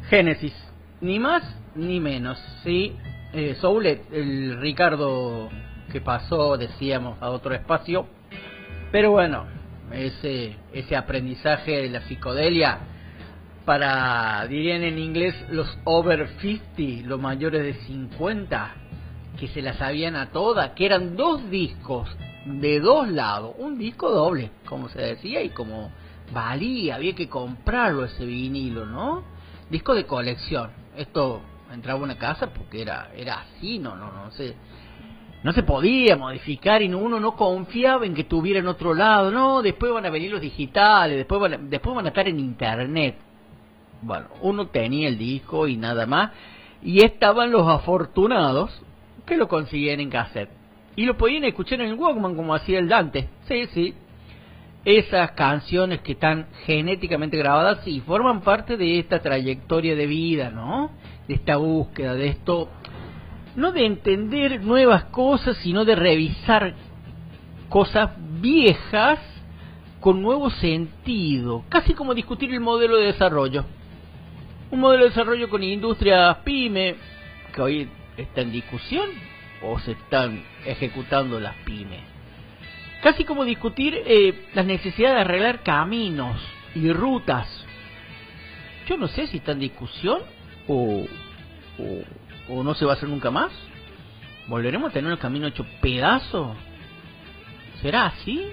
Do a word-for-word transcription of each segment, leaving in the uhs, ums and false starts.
Génesis, ni más ni menos, ¿sí? Eh, Soulet, el Ricardo que pasó, decíamos, a otro espacio, pero bueno, ese, ese aprendizaje de la psicodelia para, dirían en inglés, los over cincuenta, los mayores de cincuenta, que se la sabían a todas, que eran dos discos de dos lados, un disco doble, como se decía, y como valía, había que comprarlo ese vinilo, ¿no? Disco de colección. Esto entraba a una casa porque era era así, no no no se no se podía modificar y uno no confiaba en que tuviera en otro lado. No, después van a venir los digitales, después van a, después van a estar en internet. Bueno, uno tenía el disco y nada más, y estaban los afortunados que lo conseguían en cassette y lo podían escuchar en el Walkman como hacía el Dante. Sí, sí. Esas canciones que están genéticamente grabadas y forman parte de esta trayectoria de vida, ¿no? De esta búsqueda, de esto, no de entender nuevas cosas, sino de revisar cosas viejas con nuevo sentido, casi como discutir el modelo de desarrollo. Un modelo de desarrollo con industrias pyme, que hoy está en discusión, o se están ejecutando las pymes. Casi como discutir eh, las necesidades de arreglar caminos y rutas. Yo no sé si está en discusión o, o, o no se va a hacer nunca más. ¿Volveremos a tener el camino hecho pedazo? ¿Será así?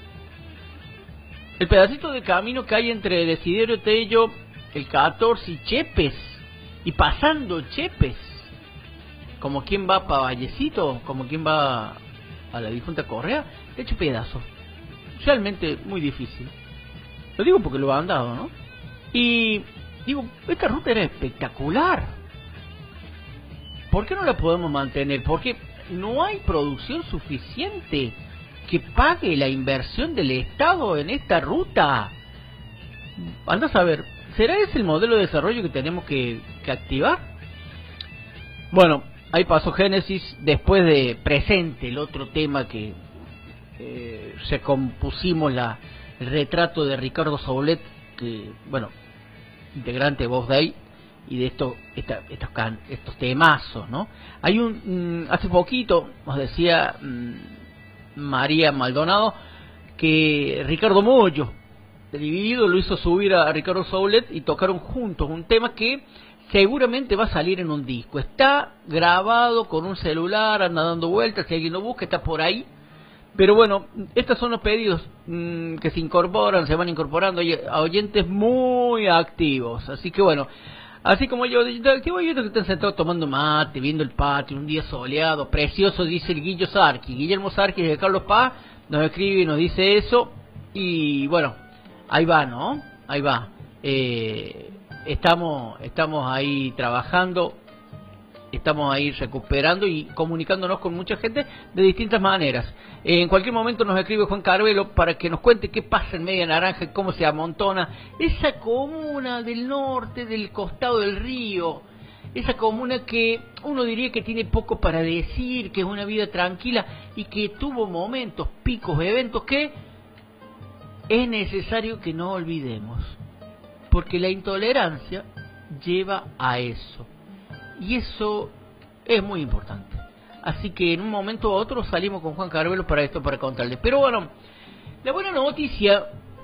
El pedacito de camino que hay entre Desiderio Tello, el catorce y Chepes, y pasando Chepes, como quien va para Vallecito, como quien va a la difunta Correa, hecho pedazos. Realmente muy difícil. Lo digo porque lo han dado, ¿no? Y digo, esta ruta era espectacular. ¿Por qué no la podemos mantener? Porque no hay producción suficiente que pague la inversión del Estado en esta ruta. Anda a saber, ¿será ese el modelo de desarrollo que tenemos que, que activar? Bueno, ahí pasó Génesis, después de Presente, el otro tema que eh, se compusimos, la, el retrato de Ricardo Soulet, que, bueno, integrante de Voz Day, y de esto, esta, estos, can, estos temazos, ¿no? Hay un, mmm, hace poquito, nos decía mmm, María Maldonado, que Ricardo Mollo, de Dividido, lo hizo subir a Ricardo Soulet y tocaron juntos un tema que seguramente va a salir en un disco. Está grabado con un celular, anda dando vueltas, si alguien lo busca, está por ahí. Pero bueno, estos son los pedidos mmm, que se incorporan, se van incorporando a oyentes muy activos. Así que bueno, así como yo, activo oyentes que están sentados tomando mate, viendo el patio, un día soleado, precioso, dice el Guillo Sarqui. Guillermo Sarqui de Carlos Paz nos escribe y nos dice eso. Y bueno, ahí va, ¿no? Ahí va. Eh... Estamos, estamos ahí trabajando, estamos ahí recuperando y comunicándonos con mucha gente de distintas maneras. En cualquier momento nos escribe Juan Carvelo para que nos cuente qué pasa en Media Naranja y cómo se amontona esa comuna del norte, del costado del río, esa comuna que uno diría que tiene poco para decir, que es una vida tranquila y que tuvo momentos, picos, eventos que es necesario que no olvidemos. Porque la intolerancia lleva a eso. Y eso es muy importante. Así que en un momento u otro salimos con Juan Carvelo para esto, para contarles. Pero bueno, la buena noticia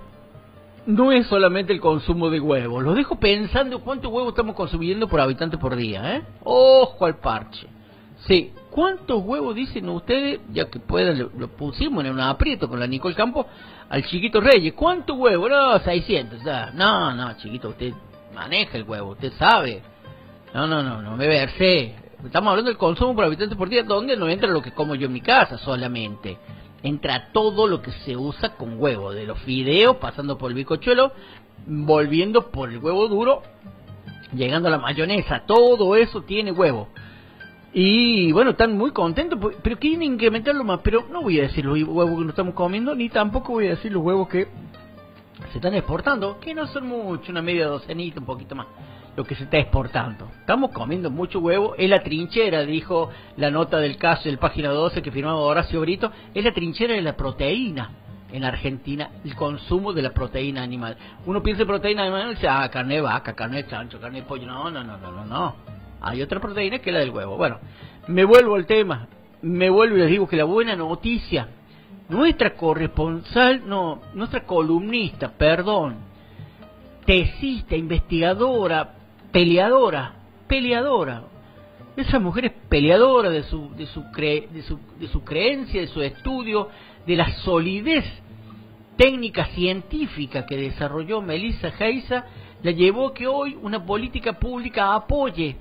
no es solamente el consumo de huevos. Los dejo pensando cuántos huevos estamos consumiendo por habitante por día, ¿eh? Ojo al parche. Sí, ¿cuántos huevos dicen ustedes? Ya que puedan, lo, lo pusimos en un aprieto con la Nicole Campos al chiquito Reyes. ¿Cuántos huevos? No, seiscientos. ¿Sabes? No, no, chiquito, usted maneja el huevo, usted sabe. No, no, no, no me verse. Estamos hablando del consumo por habitante por día, donde no entra lo que como yo en mi casa solamente. Entra todo lo que se usa con huevo, de los fideos, pasando por el bizcochuelo, volviendo por el huevo duro, llegando a la mayonesa. Todo eso tiene huevo. Y bueno, están muy contentos, pero quieren incrementarlo más. Pero no voy a decir los huevos que nos estamos comiendo, ni tampoco voy a decir los huevos que se están exportando, que no son mucho, una media docenita, un poquito más, lo que se está exportando. Estamos comiendo mucho huevo, es la trinchera, dijo la nota del caso del página doce que firmaba Horacio Brito, es la trinchera de la proteína. en Argentina el consumo de la proteína animal. Uno piensa en proteína animal y dice, ah, carne de vaca, carne de chancho, carne de pollo. No, no, no, no, no, no. Hay otra proteína que es la del huevo. Bueno, me vuelvo al tema, me vuelvo y les digo que la buena noticia, nuestra corresponsal, no, nuestra columnista, perdón, tesista, investigadora, peleadora, peleadora, esa mujer es peleadora de su, de su, cre, de su, de su creencia, de su estudio, de la solidez técnica científica que desarrolló Melissa Geisa, la llevó a que hoy una política pública apoye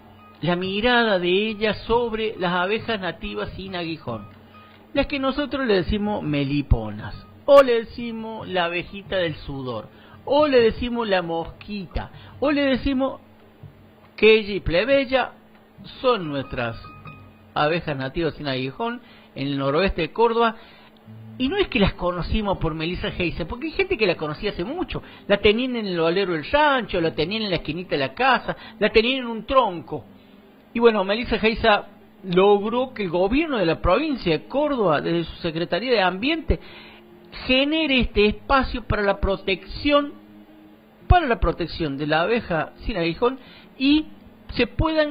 la mirada de ella sobre las abejas nativas sin aguijón, las que nosotros le decimos meliponas, o le decimos la abejita del sudor, o le decimos la mosquita, o le decimos que ella y plebeya son nuestras abejas nativas sin aguijón en el noroeste de Córdoba. Y no es que las conocimos por Melissa Geisa, porque hay gente que la conocía hace mucho. La tenían en el valero del rancho, la tenían en la esquinita de la casa, la tenían en un tronco. Y bueno, Melissa Geisa logró que el gobierno de la provincia de Córdoba, desde su Secretaría de Ambiente, genere este espacio para la protección, para la protección de la abeja sin aguijón, y se puedan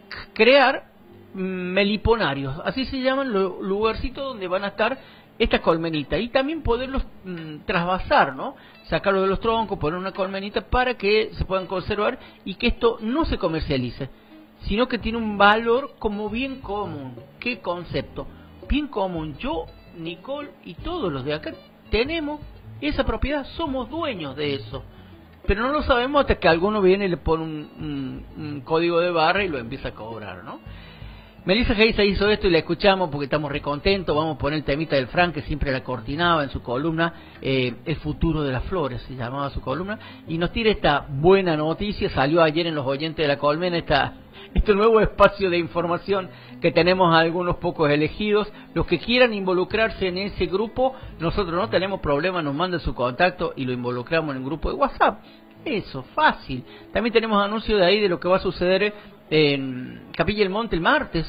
crear meliponarios, así se llaman los lugarcitos donde van a estar estas colmenitas, y también poderlos mmm, trasvasar, ¿no? Sacarlos de los troncos, poner una colmenita para que se puedan conservar y que esto no se comercialice, sino que tiene un valor como bien común. ¿Qué concepto? Bien común. Yo, Nicole y todos los de acá tenemos esa propiedad, somos dueños de eso, pero no lo sabemos hasta que alguno viene y le pone un, un, un código de barra y lo empieza a cobrar, ¿no? Melissa Geisa hizo esto y la escuchamos porque estamos recontentos. Vamos a poner el temita del Frank, que siempre la coordinaba en su columna, eh, El futuro de las flores se llamaba su columna, y nos tira esta buena noticia. Salió ayer en Los Oyentes de la Colmena esta, este nuevo espacio de información que tenemos a algunos pocos elegidos. Los que quieran involucrarse en ese grupo, nosotros no tenemos problema, nos manda su contacto y lo involucramos en el grupo de WhatsApp. Eso, fácil. También tenemos anuncios de ahí de lo que va a suceder en Capilla del Monte el martes.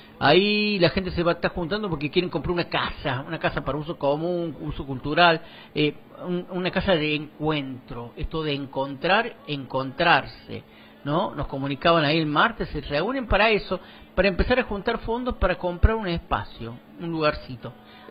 Ahí la gente se va a estar juntando porque quieren comprar una casa, una casa para uso común, uso cultural, eh, un, una casa de encuentro, esto de encontrar, encontrarse, ¿no? Nos comunicaban ahí el martes, se reúnen para eso, para empezar a juntar fondos para comprar un espacio, un lugarcito,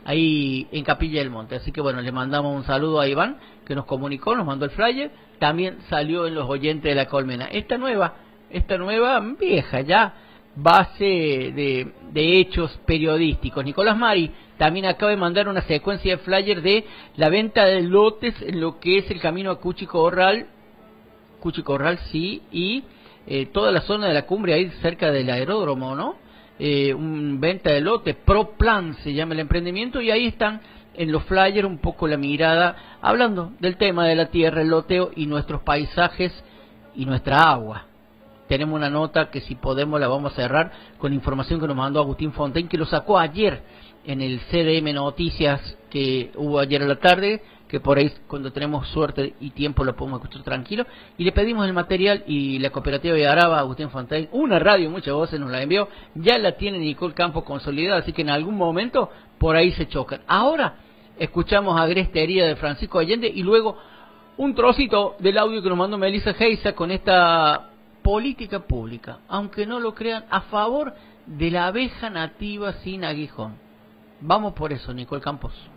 ahí en Capilla del Monte. Así que bueno, le mandamos un saludo a Iván, que nos comunicó, nos mandó el flyer, también salió en Los Oyentes de la Colmena. Esta nueva, esta nueva vieja ya, base de, de hechos periodísticos. Nicolás Mari también acaba de mandar una secuencia de flyer de la venta de lotes en lo que es el camino a Cuchicorral, Cuchicorral sí, y eh, toda la zona de la cumbre ahí cerca del aeródromo, ¿no? Eh, un venta de lotes, ProPlan se llama el emprendimiento, y ahí están en los flyers un poco la mirada, hablando del tema de la tierra, el loteo y nuestros paisajes y nuestra agua. Tenemos una nota que si podemos la vamos a cerrar con información que nos mandó Agustín Fontaine, que lo sacó ayer en el C D M Noticias que hubo ayer a la tarde, que por ahí cuando tenemos suerte y tiempo lo podemos escuchar tranquilo, y le pedimos el material y la cooperativa de Araba, Agustín Fontaine, una radio, muchas voces nos la envió, ya la tiene Nicole Campos consolidada, así que en algún momento por ahí se chocan. Ahora escuchamos Agrestería de Francisco Allende y luego un trocito del audio que nos mandó Melissa Geisa con esta política pública, aunque no lo crean, a favor de la abeja nativa sin aguijón. Vamos por eso, Nicole Campos.